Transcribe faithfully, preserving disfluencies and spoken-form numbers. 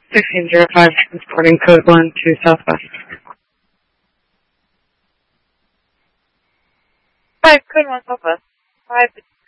sixteen zero five, transporting code one to Southwest. Five, code one Southwest. Five